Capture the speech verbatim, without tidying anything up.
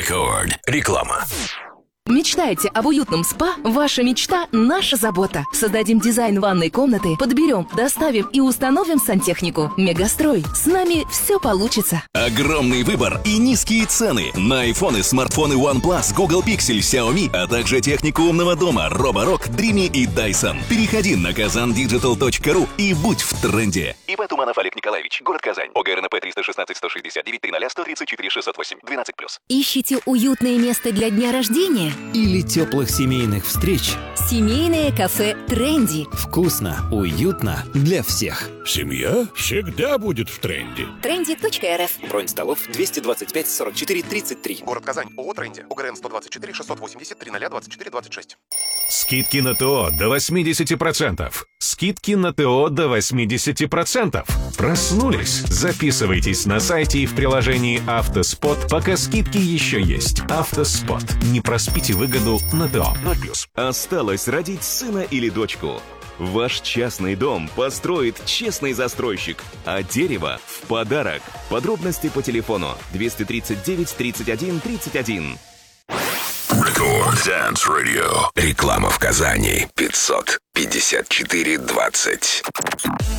Рекорд. Реклама. Мечтаете об уютном спа? Ваша мечта – наша забота. Создадим дизайн ванной комнаты, подберем, доставим и установим сантехнику. Мегастрой. С нами все получится. Огромный выбор и низкие цены на айфоны, смартфоны OnePlus, Google Pixel, Xiaomi, а также технику умного дома Roborock, Dreamy и Dyson. Переходи на казан диджитал точка ру и будь в тренде. ИП Туманов Олег Николаевич, город Казань. ОГРНП триста шестнадцать сто шестьдесят девять тридцать сто тридцать четыре шестьсот восемь двенадцать плюс. Ищите уютное место для дня рождения? Или теплых семейных встреч? Семейное кафе «Тренди». Вкусно, уютно для всех. Семья всегда будет в тренде. тренди точка эр эф. Бронь столов двести двадцать пять сорок четыре тридцать три. Город Казань. ООО «Тренди». ОГРН сто двадцать четыре шестьсот восемьдесят тридцать двадцать четыре двадцать шесть. Скидки на ТО до восемьдесят процентов. Скидки на ТО до восемьдесят процентов. Проснулись? Записывайтесь на сайте и в приложении «Автоспот», пока скидки еще есть. «Автоспот». Не проспите выгоду на ТО. ноль плюс. Осталось родить сына или дочку. Ваш частный дом построит честный застройщик, а дерево в подарок. Подробности по телефону двести тридцать девять тридцать один тридцать один. Рекорд Dance Radio. Реклама в Казани. пятьсот пятьдесят четыре двадцать.